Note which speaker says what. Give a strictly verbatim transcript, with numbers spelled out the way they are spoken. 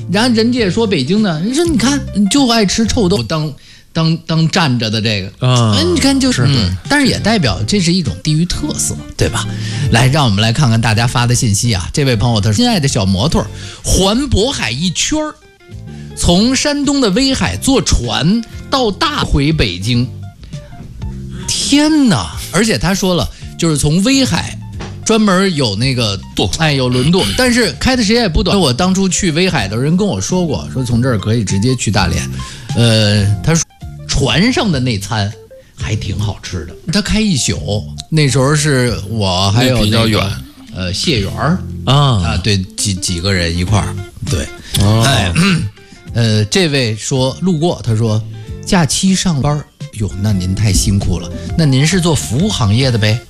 Speaker 1: 然后人家也说北京呢，人说你看你就爱吃臭豆腐当当当站着的这个啊、嗯，你看就是，嗯、但是也代表这是一种地域特色，对吧？来，让我们来看看大家发的信息啊。这位朋友他说：“亲爱的小摩托，环渤海一圈儿，从山东的威海坐船到大回北京。天哪！而且他说了，就是从威海。”专门有那个渡，哎，有轮渡，但是开的时间也不短。我当初去威海的人跟我说过，说从这儿可以直接去大连。呃，他说船上的那餐还挺好吃的。他开一宿，那时候是我还有、那个、
Speaker 2: 比较远，
Speaker 1: 呃，谢元啊啊，对，几几个人一块儿，对，
Speaker 2: 哦、
Speaker 1: 哎，呃，这位说路过，他说假期上班，哟，那您太辛苦了。那您是做服务行业的呗？